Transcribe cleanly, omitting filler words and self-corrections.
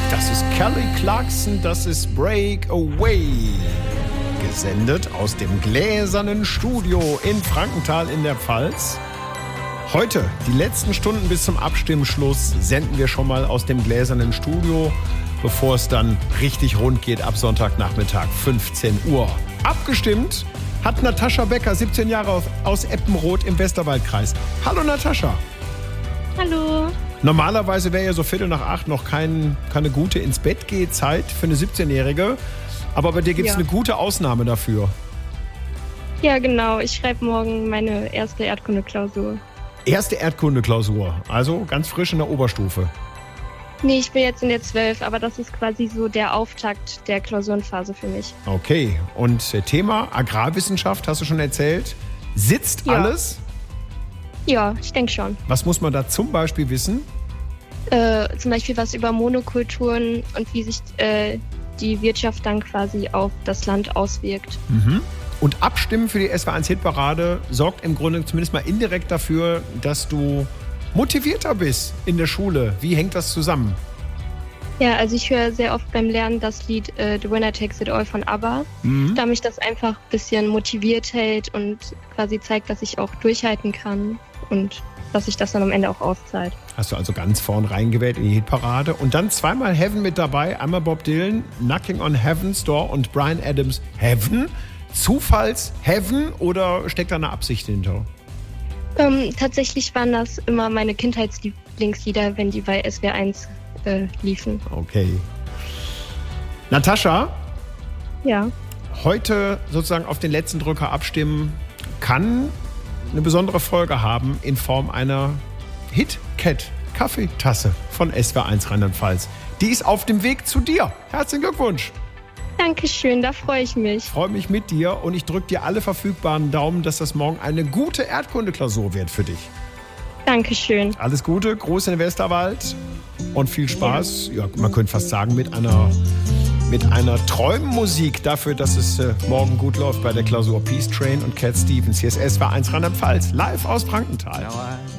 Das ist Kelly Clarkson, das ist Breakaway. Gesendet aus dem gläsernen Studio in Frankenthal in der Pfalz. Heute, die letzten Stunden bis zum Abstimmschluss, senden wir schon mal aus dem gläsernen Studio, bevor es dann richtig rund geht ab Sonntagnachmittag, 15 Uhr. Abgestimmt hat Natascha Becker, 17 Jahre aus Eppenroth im Westerwaldkreis. Hallo Natascha. Hallo. Normalerweise wäre ja so 7:45 noch keine gute Ins-Bett-Geh-Zeit für eine 17-Jährige. Aber bei dir gibt es eine gute Ausnahme dafür. Ja, genau. Ich schreibe morgen meine erste Erdkunde-Klausur. Erste Erdkunde-Klausur, also ganz frisch in der Oberstufe. Nee, ich bin jetzt in der 12, aber das ist quasi so der Auftakt der Klausurenphase für mich. Okay, und Thema Agrarwissenschaft, hast du schon erzählt. Sitzt alles? Ja, ich denke schon. Was muss man da zum Beispiel wissen? Zum Beispiel was über Monokulturen und wie sich die Wirtschaft dann quasi auf das Land auswirkt. Mhm. Und Abstimmen für die SWR1-Hitparade sorgt im Grunde zumindest mal indirekt dafür, dass du motivierter bist in der Schule. Wie hängt das zusammen? Ja, also ich höre sehr oft beim Lernen das Lied The Winner Takes It All von ABBA, da mich das einfach ein bisschen motiviert hält und quasi zeigt, dass ich auch durchhalten kann und dass sich das dann am Ende auch auszahlt. Hast du also ganz vorn reingewählt in die Hitparade und dann zweimal Heaven mit dabei, einmal Bob Dylan, Knocking on Heaven's Door und Bryan Adams, Heaven. Zufalls-Heaven oder steckt da eine Absicht hinter? Tatsächlich waren das immer meine Kindheitslieblingslieder, wenn die bei SWR1 liefen. Okay. Natascha? Ja? Heute sozusagen auf den letzten Drücker abstimmen kann eine besondere Folge haben in Form einer HitKat-Kaffeetasse von SWR1 Rheinland-Pfalz. Die ist auf dem Weg zu dir. Herzlichen Glückwunsch. Dankeschön, da freue ich mich. Ich freue mich mit dir und ich drücke dir alle verfügbaren Daumen, dass das morgen eine gute Erdkunde-Klausur wird für dich. Dankeschön. Alles Gute, Gruß in den Westerwald und viel Spaß. Ja, man könnte fast sagen, mit einer Träummusik dafür, dass es morgen gut läuft bei der Klausur. Peace Train und Cat Stevens. Hier ist SWR1 Rheinland-Pfalz, live aus Frankenthal.